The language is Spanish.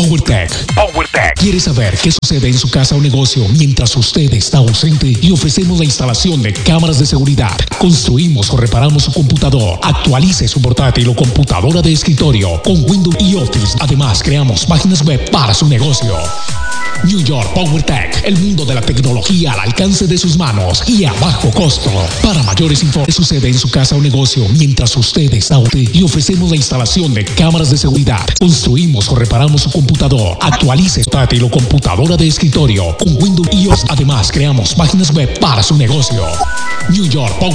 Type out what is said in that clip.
PowerTech. ¿Quiere saber qué sucede en su casa o negocio mientras usted está ausente? Y ofrecemos la instalación de cámaras de seguridad. Construimos o reparamos su computador. Actualice su portátil o computadora de escritorio con Windows y Office. Además, creamos páginas web para su negocio. New York PowerTech, el mundo de la tecnología al alcance de sus manos y a bajo costo. Para mayores informes, ¿qué sucede en su casa o negocio mientras usted está ausente? Y ofrecemos la instalación de cámaras de seguridad. Construimos o reparamos su computador. Actualice su portátil o computadora de escritorio con Windows y Office. Además, creamos páginas web para su negocio. New York